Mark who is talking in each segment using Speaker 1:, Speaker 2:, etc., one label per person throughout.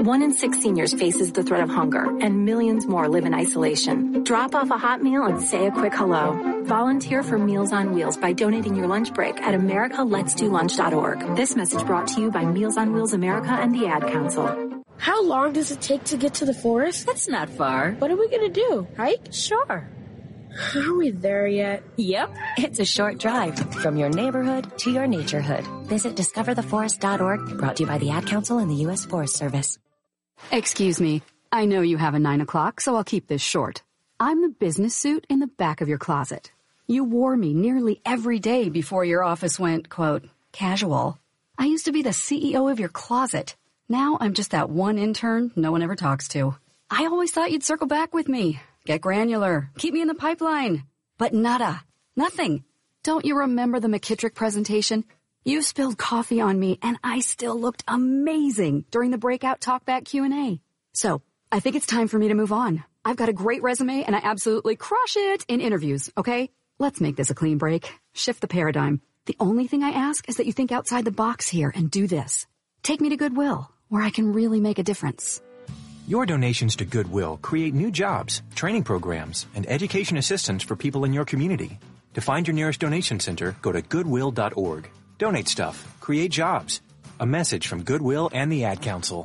Speaker 1: 1 in 6 seniors faces the threat of hunger, and millions more live in isolation. Drop off a hot meal and say a quick hello. Volunteer for Meals on Wheels by donating your lunch break at americaletsdolunch.org. This message brought to you by Meals on Wheels America and the Ad Council.
Speaker 2: How long does it take to get to the forest?
Speaker 3: That's not far.
Speaker 2: What are we going to do? Hike?
Speaker 3: Sure.
Speaker 2: Are we there yet?
Speaker 3: Yep. It's a short drive from your neighborhood to your naturehood. Visit discovertheforest.org, brought to you by the Ad Council and the U.S. Forest Service.
Speaker 4: Excuse me. I know you have a 9 o'clock, so I'll keep this short. I'm the business suit in the back of your closet. You wore me nearly every day before your office went, quote, casual. I used to be the CEO of your closet. Now I'm just that one intern no one ever talks to. I always thought you'd circle back with me. Get granular. Keep me in the pipeline. But nada. Nothing. Don't you remember the McKittrick presentation? You spilled coffee on me, and I still looked amazing during the breakout talkback Q&A. So, I think it's time for me to move on. I've got a great resume, and I absolutely crush it in interviews, okay? Let's make this a clean break. Shift the paradigm. The only thing I ask is that you think outside the box here and do this. Take me to Goodwill, where I can really make a difference.
Speaker 5: Your donations to Goodwill create new jobs, training programs, and education assistance for people in your community. To find your nearest donation center, go to goodwill.org. Donate stuff. Create jobs. A message from Goodwill and the Ad Council.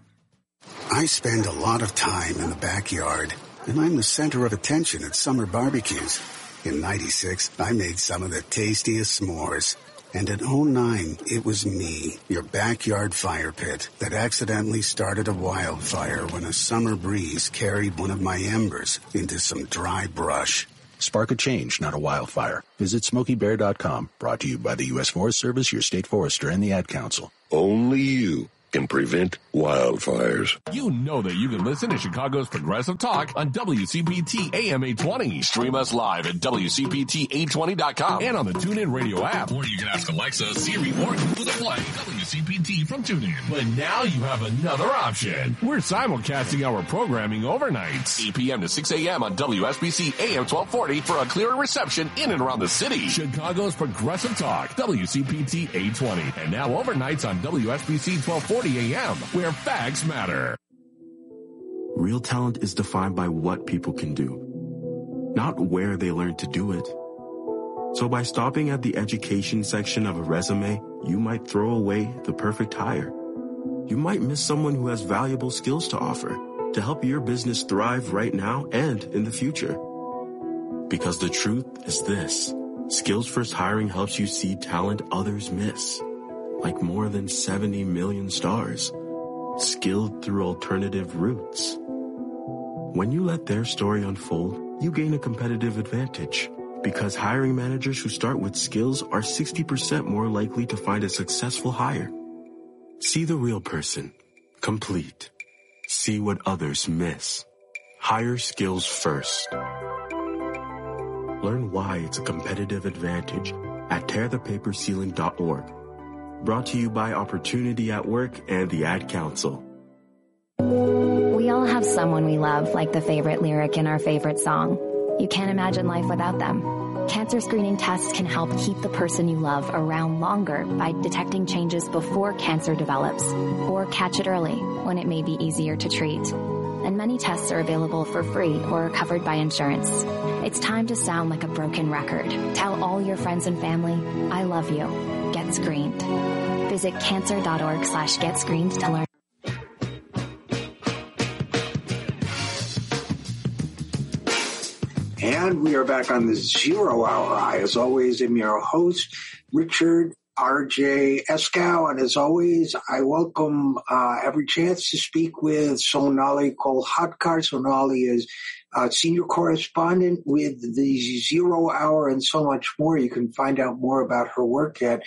Speaker 6: I spend a lot of time in the backyard, and I'm the center of attention at summer barbecues. In '96, I made some of the tastiest s'mores. And in '09, it was me, your backyard fire pit, that accidentally started a wildfire when a summer breeze carried one of my embers into some dry brush.
Speaker 7: Spark a change, not a wildfire. Visit SmokeyBear.com. Brought to you by the U.S. Forest Service, your state forester, and the Ad Council.
Speaker 8: Only you can prevent wildfires.
Speaker 9: You know that you can listen to Chicago's Progressive Talk on WCPT AM 820. Stream us live at WCPT820.com and on the TuneIn Radio app. Or you can ask Alexa, Siri, or Google to play WCPT from TuneIn. But now you have another option. We're simulcasting our programming overnights, 8 p.m. to 6 a.m. on WSBC AM 1240 for a clearer reception in and around the city. Chicago's Progressive Talk, WCPT 820. And now overnights on WSBC 1240 a.m., where facts matter.
Speaker 10: Real talent is defined by what people can do, not where they learn to do it. So by stopping at the education section of a resume, you might throw away the perfect hire. You might miss someone who has valuable skills to offer to help your business thrive right now and in the future. Because the truth is this: Skills First Hiring helps you see talent others miss. Like more than 70 million stars, skilled through alternative routes. When you let their story unfold, you gain a competitive advantage, because hiring managers who start with skills are 60% more likely to find a successful hire. See the real person, complete. See what others miss. Hire skills first. Learn why it's a competitive advantage at tearthepaperceiling.org. Brought to you by Opportunity at Work and the Ad Council.
Speaker 11: We all have someone we love, like the favorite lyric in our favorite song. You can't imagine life without them. Cancer screening tests can help keep the person you love around longer by detecting changes before cancer develops, or catch it early when it may be easier to treat. And many tests are available for free or are covered by insurance. It's time to sound like a broken record. Tell all your friends and family, I love you. Get screened. Visit cancer.org/getscreened to learn.
Speaker 12: And we are back on the 0 Hour. I, as always, am your host, Richard R.J. Eskow. And as always, I welcome every chance to speak with Sonali Kolhatkar. Sonali is senior correspondent with the 0 Hour and so much more. You can find out more about her work at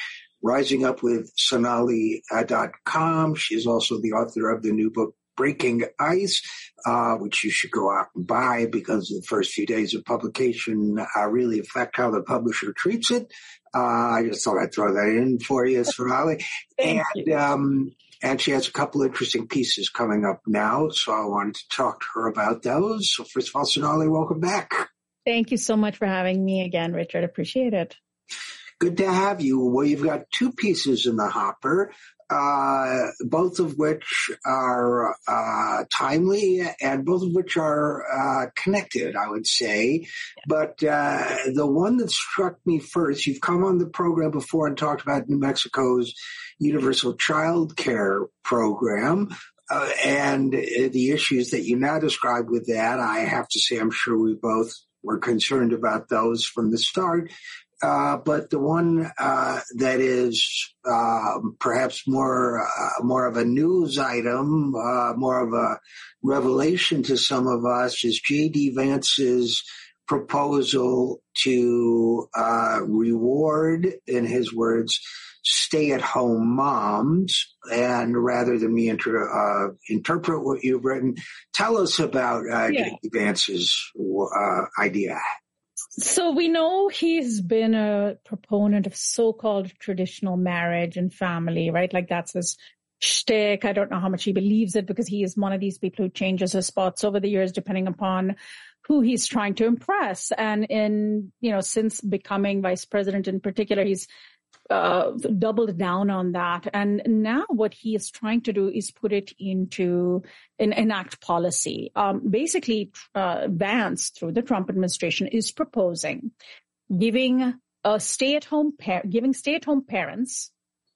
Speaker 12: risingupwithsonali.com. She is also the author of the new book, Breaking Ice, which you should go out and buy, because the first few days of publication really affect how the publisher treats it. I just thought I'd throw that in for you, Sonali. And she has a couple interesting pieces coming up now, so I wanted to talk to her about those. So first of all, Sonali, welcome back.
Speaker 13: Thank you so much for having me again, Richard. Appreciate it.
Speaker 12: Good to have you. Well, you've got two pieces in the hopper. both of which are timely and both of which are connected, I would say. But the one that struck me first, you've come on the program before and talked about New Mexico's universal child care program. And the issues that you now described with that, I have to say, I'm sure we both were concerned about those from the start. But the one that is perhaps more of a news item, more of a revelation to some of us, is J.D. Vance's proposal to reward, in his words, stay-at-home moms. And rather than me interpret what you've written, tell us about J.D. Vance's idea.
Speaker 13: So we know he's been a proponent of so-called traditional marriage and family, right? Like that's his shtick. I don't know how much he believes it because he is one of these people who changes his spots over the years depending upon who he's trying to impress. And since becoming vice president in particular, he's doubled down on that. And now what he is trying to do is put it into enact policy. Basically, Vance, through the Trump administration, is proposing giving stay-at-home parents,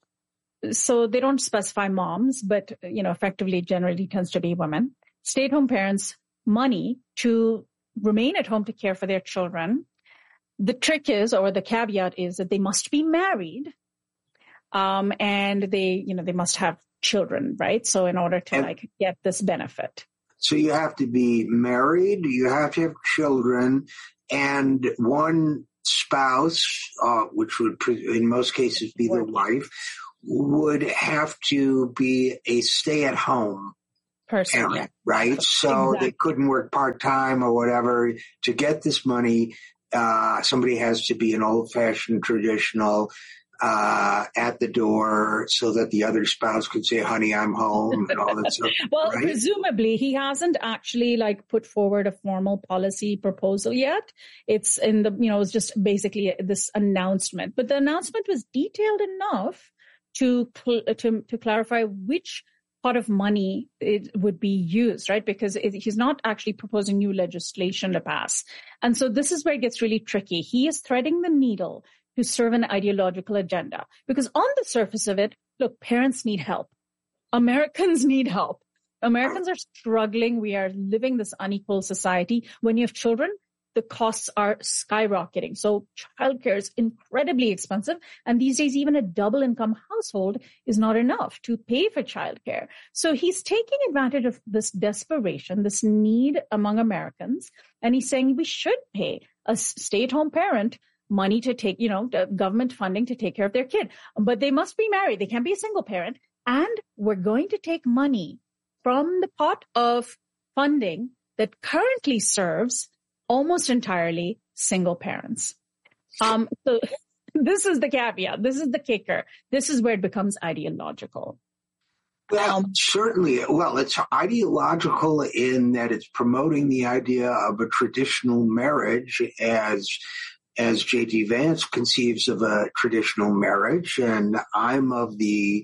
Speaker 13: so they don't specify moms, but, effectively generally tends to be women, stay-at-home parents money to remain at home to care for their children. The trick is, or the caveat is, that they must be married, and they must have children, right? So in order to get this benefit.
Speaker 12: So you have to be married, you have to have children, and one spouse, which would in most cases be the wife, would have to be a stay-at-home person, right? So They couldn't work part-time or whatever to get this money. Somebody has to be an old-fashioned traditional at the door so that the other spouse could say, honey, I'm home and all that stuff.
Speaker 13: Well,
Speaker 12: right?
Speaker 13: Presumably he hasn't actually put forward a formal policy proposal yet. It's in the, it was just basically this announcement, but the announcement was detailed enough to clarify which pot of money it would be used, right? Because he's not actually proposing new legislation to pass. And so this is where it gets really tricky. He is threading the needle to serve an ideological agenda. Because on the surface of it, look, parents need help. Americans need help. Americans are struggling. We are living this unequal society. When you have children, the costs are skyrocketing. So childcare is incredibly expensive. And these days, even a double income household is not enough to pay for childcare. So he's taking advantage of this desperation, this need among Americans. And he's saying we should pay a stay-at-home parent money to take, government funding to take care of their kid. But they must be married. They can't be a single parent. And we're going to take money from the pot of funding that currently serves almost entirely single parents. So this is the caveat. This is the kicker. This is where it becomes ideological.
Speaker 12: Well, certainly. Well, it's ideological in that it's promoting the idea of a traditional marriage as J.D. Vance conceives of a traditional marriage. And I'm of the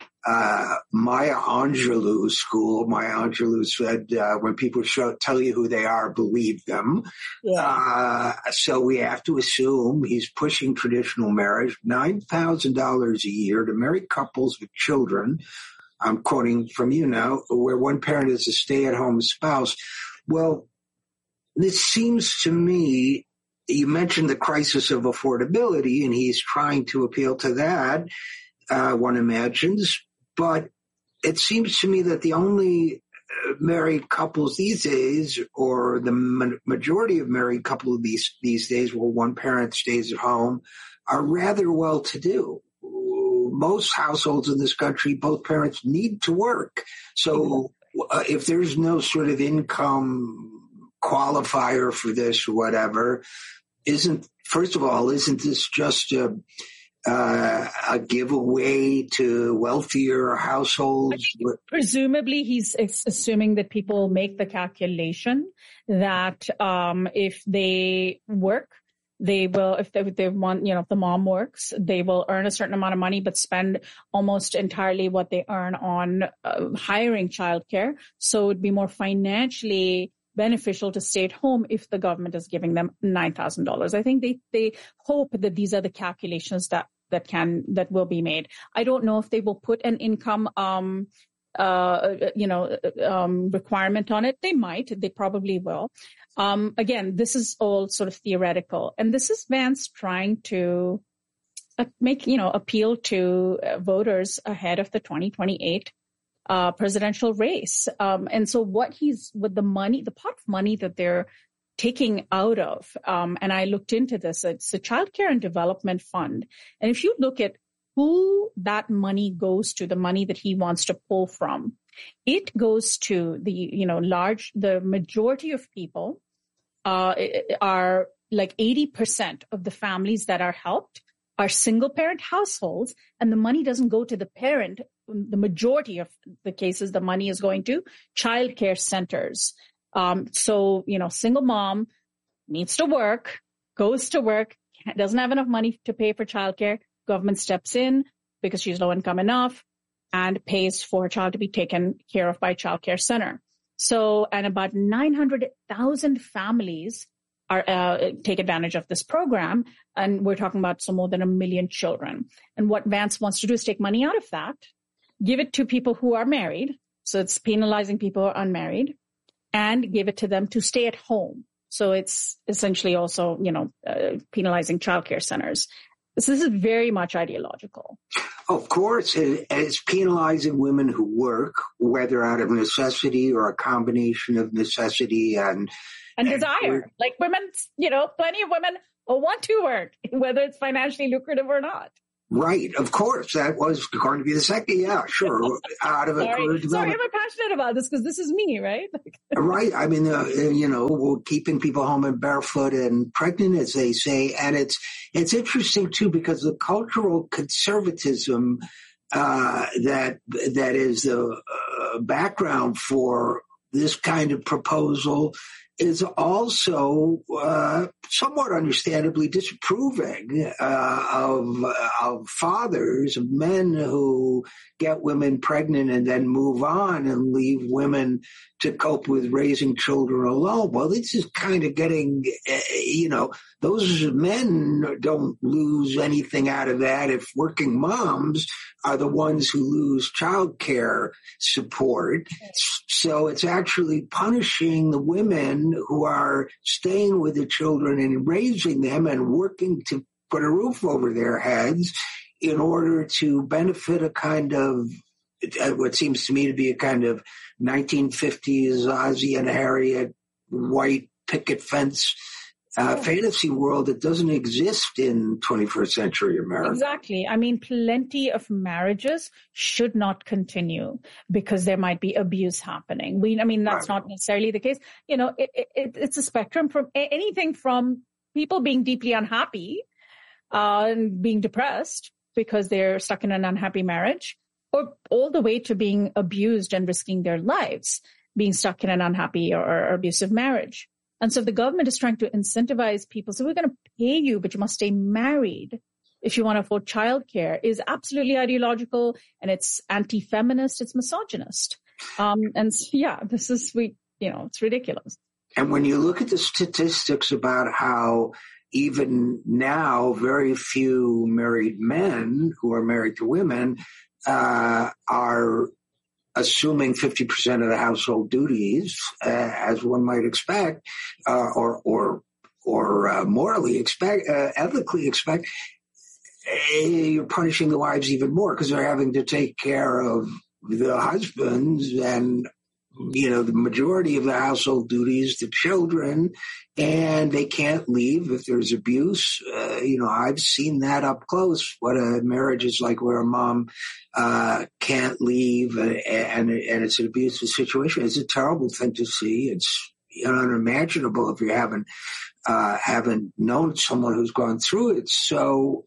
Speaker 12: Maya Angelou school. Maya Angelou said, when people tell you who they are, believe them. Yeah. So we have to assume he's pushing traditional marriage, $9,000 a year to married couples with children. I'm quoting from you now, where one parent is a stay-at-home spouse. Well, this seems to me, you mentioned the crisis of affordability, and he's trying to appeal to that, one imagines. But it seems to me that the only married couples these days, or the majority of married couples these days where one parent stays at home, are rather well-to-do. Most households in this country, both parents need to work. So if there's no sort of income qualifier for this or whatever, isn't this just a giveaway to wealthier households?
Speaker 13: Presumably, he's assuming that people make the calculation that if they work, They will, if they want, if the mom works, they will earn a certain amount of money, but spend almost entirely what they earn on hiring childcare. So it'd be more financially beneficial to stay at home if the government is giving them $9,000. I think they hope that these are the calculations that will be made. I don't know if they will put an income requirement on it. They might. They probably will. Again, this is all sort of theoretical, and this is Vance trying to appeal to voters ahead of the 2028 presidential race. And so with the pot of money that they're taking out of, and I looked into this, it's a Child Care and Development Fund. And if you look at who that money goes to, the money that he wants to pull from, it goes to the majority of people are like 80% of the families that are helped are single parent households, and the money doesn't go to the parent. The majority of the cases, the money is going to child care centers. So, single mom needs to work, goes to work, doesn't have enough money to pay for childcare. Government steps in because she's low income enough and pays for a child to be taken care of by a child care center. So, and about 900,000 families take advantage of this program. And we're talking about more than 1 million children. And what Vance wants to do is take money out of that, give it to people who are married. So it's penalizing people who are unmarried, and give it to them to stay at home. So it's essentially also, penalizing childcare centers. This is very much ideological.
Speaker 12: Of course, it's penalizing women who work, whether out of necessity or a combination of necessity and
Speaker 13: desire. Like women, plenty of women want to work, whether it's financially lucrative or not.
Speaker 12: Right. Of course. That was going to be the second. Yeah, sure. Out of
Speaker 13: Sorry, I'm passionate about this because this is me, right?
Speaker 12: Right. I mean, keeping people home and barefoot and pregnant, as they say. And it's interesting, too, because the cultural conservatism that is the background for this kind of proposal is also somewhat understandably disapproving of fathers, of men who get women pregnant and then move on and leave women to cope with raising children alone. Well, this is kind of getting, those men don't lose anything out of that if working moms are the ones who lose child care support. So it's actually punishing the women who are staying with the children and raising them and working to put a roof over their heads in order to benefit a kind of what seems to me to be a kind of 1950s Ozzie and Harriet white picket fence fantasy world that doesn't exist in 21st century America.
Speaker 13: Exactly. I mean, plenty of marriages should not continue because there might be abuse happening. That's not necessarily the case. It's a spectrum from anything from people being deeply unhappy and being depressed because they're stuck in an unhappy marriage, or all the way to being abused and risking their lives, being stuck in an unhappy or abusive marriage. And so the government is trying to incentivize people. So we're going to pay you, but you must stay married if you want to afford childcare, is absolutely ideological, and it's anti-feminist, it's misogynist. This is it's ridiculous.
Speaker 12: And when you look at the statistics about how even now very few married men who are married to women are assuming 50% of the household duties, as one might expect, or morally expect, ethically expect, you're punishing the wives even more because they're having to take care of the husbands and, the majority of the household duties, the children, and they can't leave if there's abuse. I've seen that up close, what a marriage is like where a mom can't leave and it's an abusive situation. It's a terrible thing to see. It's unimaginable if you haven't known someone who's gone through it. So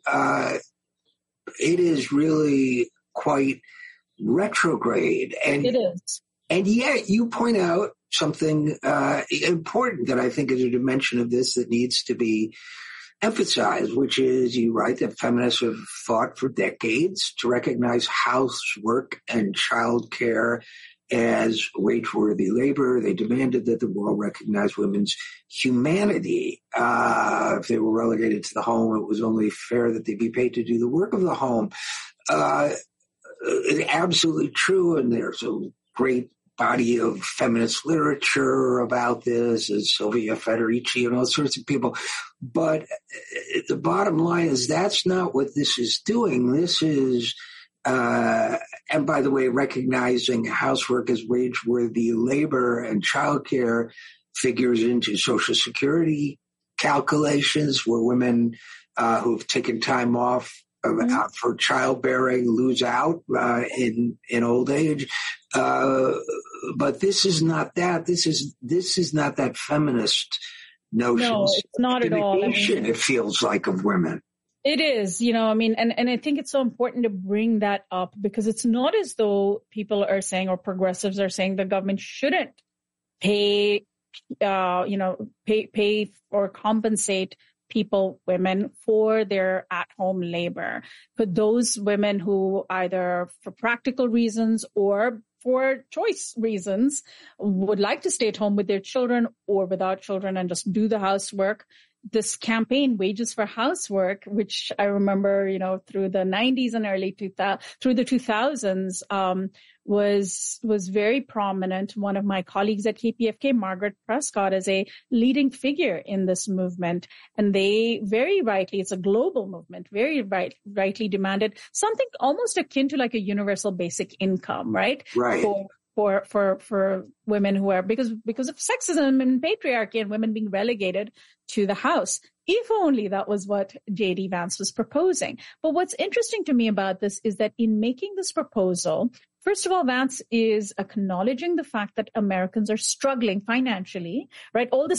Speaker 12: it is really quite retrograde. And
Speaker 13: it is.
Speaker 12: And yet you point out something important that I think is a dimension of this that needs to be emphasize, which is, you write that feminists have fought for decades to recognize housework and childcare as wage-worthy labor. They demanded that the world recognize women's humanity. If they were relegated to the home, it was only fair that they be paid to do the work of the home. Absolutely true, and there's a great body of feminist literature about this, as Sylvia Federici and all sorts of people. But the bottom line is that's not what this is doing. This is, and by the way, recognizing housework as wage-worthy labor and childcare figures into Social Security calculations, where women who've taken time off for childbearing lose out in old age. But this is not that. This is not that feminist notion.
Speaker 13: No, it's not at all.
Speaker 12: It feels like, of women.
Speaker 13: It is, and I think it's so important to bring that up, because it's not as though people are saying, or progressives are saying, the government shouldn't pay or compensate women for their at-home labor. But those women who, either for practical reasons or for choice reasons, would like to stay at home with their children or without children and just do the housework, this campaign, Wages for Housework, which I remember, through the 90s and through the 2000s, was very prominent. One of my colleagues at KPFK, Margaret Prescott, is a leading figure in this movement. And they very rightly, it's a global movement, very rightly demanded something almost akin to like a universal basic income, right?
Speaker 12: Right.
Speaker 13: For women who are, because of sexism and patriarchy and women being relegated to the house. If only that was what J.D. Vance was proposing. But what's interesting to me about this is that in making this proposal, first of all, Vance is acknowledging the fact that Americans are struggling financially, right? All this